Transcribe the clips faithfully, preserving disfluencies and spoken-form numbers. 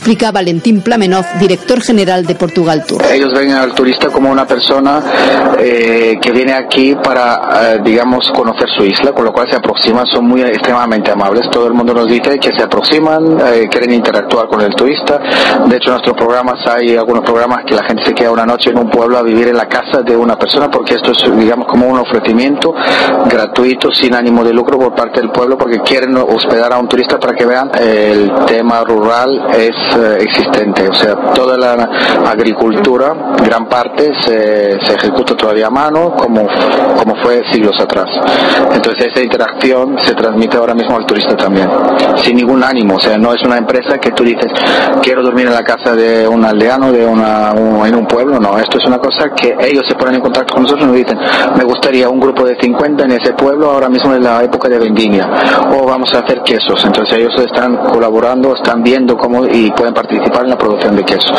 explica Valentín Plamenov, director general de Portugal Tour. Ellos ven al turista como una persona eh, que viene aquí para, eh, digamos, conocer su isla, con lo cual se aproximan, son muy extremadamente amables. Todo el mundo nos dice que se aproximan, eh, quieren interactuar con el turista. De hecho, en nuestros programas hay algunos programas que la gente se queda una noche en un pueblo a vivir en la casa de una persona, porque esto es, digamos, como un ofrecimiento gratuito, sin ánimo de lucro por parte del pueblo, porque quieren hospedar a un turista para que vean eh, el tema rural es eh, existente. O sea, toda la agricultura, gran parte se, se ejecuta todavía a mano, como, como fue siglos atrás. Entonces esa interacción se transmite ahora mismo al turista también, sin ningún ánimo. O sea, no es una empresa que tú dices, quiero dormir en la casa de un aldeano, de una, un, en un pueblo. No, esto es una cosa que ellos se ponen en contacto con nosotros y nos dicen, me gustaría un grupo de cincuenta en ese pueblo, ahora mismo es la época de vendimia, o vamos a hacer quesos. Entonces ellos están colaborando, están viendo cómo y pueden participar en la producción de quesos.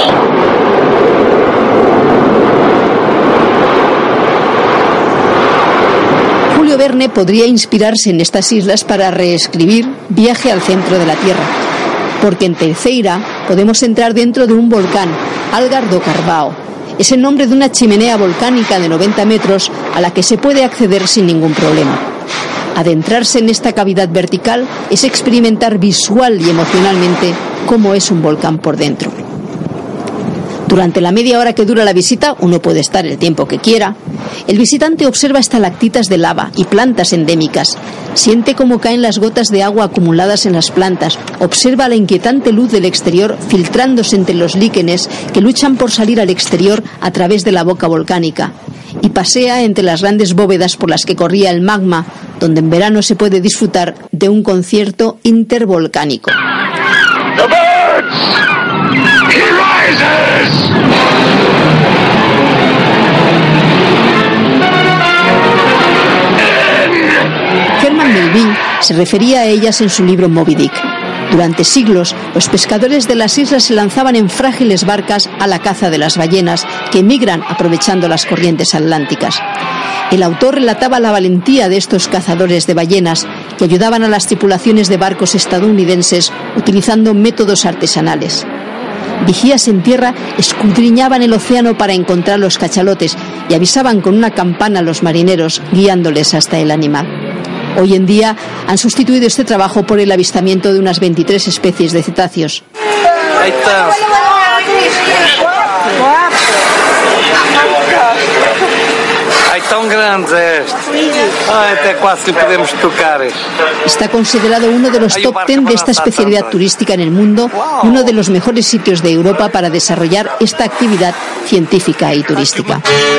Julio Verne podría inspirarse en estas islas para reescribir Viaje al centro de la Tierra, porque en Terceira podemos entrar dentro de un volcán, Algar do Carvao. Es el nombre de una chimenea volcánica de noventa metros a la que se puede acceder sin ningún problema. Adentrarse en esta cavidad vertical es experimentar visual y emocionalmente cómo es un volcán por dentro. Durante la media hora que dura la visita, uno puede estar el tiempo que quiera, el visitante observa estalactitas de lava y plantas endémicas, siente cómo caen las gotas de agua acumuladas en las plantas, observa la inquietante luz del exterior filtrándose entre los líquenes que luchan por salir al exterior a través de la boca volcánica, y pasea entre las grandes bóvedas por las que corría el magma, donde en verano se puede disfrutar de un concierto intervolcánico. The birds! He rises! Herman Melville se refería a ellas en su libro Moby Dick. Durante siglos, los pescadores de las islas se lanzaban en frágiles barcas a la caza de las ballenas, que emigran aprovechando las corrientes atlánticas. El autor relataba la valentía de estos cazadores de ballenas, que ayudaban a las tripulaciones de barcos estadounidenses utilizando métodos artesanales. Vigías en tierra escudriñaban el océano para encontrar los cachalotes y avisaban con una campana a los marineros, guiándoles hasta el animal. Hoy en día han sustituido este trabajo por el avistamiento de unas veintitrés especies de cetáceos. Ahí está. Ai, tão grande este. Ai, até quase le podemos tocar. Está considerado uno de los top ten de esta especialidad turística en el mundo, uno de los mejores sitios de Europa para desarrollar esta actividad científica y turística.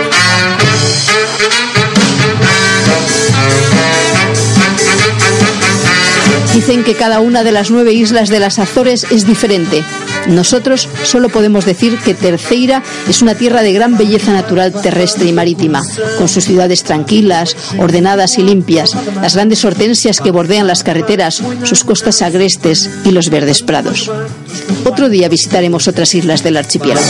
Dicen que cada una de las nueve islas de las Azores es diferente. Nosotros solo podemos decir que Terceira es una tierra de gran belleza natural terrestre y marítima, con sus ciudades tranquilas, ordenadas y limpias, las grandes hortensias que bordean las carreteras, sus costas agrestes y los verdes prados. Otro día visitaremos otras islas del archipiélago.